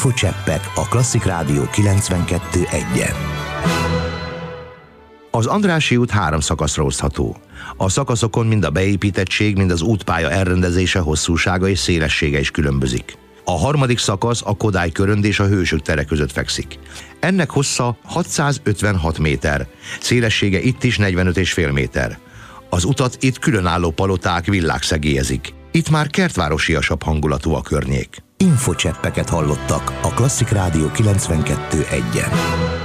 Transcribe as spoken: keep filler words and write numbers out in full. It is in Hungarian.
Infocseppek a Klasszik Rádió kilencvenkettő egyen. Az Andrássy út három szakaszra osztható. A szakaszokon mind a beépítettség, mind az útpálya elrendezése, hosszúsága és szélessége is különbözik. A harmadik szakasz a Kodály körönd és a Hősök tere között fekszik. Ennek hossza hatszázötvenhat méter, szélessége itt is negyvenöt egész öt méter. Az utat itt különálló paloták, villák szegélyezik. Itt már kertvárosiasabb hangulatú a környék. Infocseppeket hallottak a Klasszik Rádió kilencvenkettő egyen.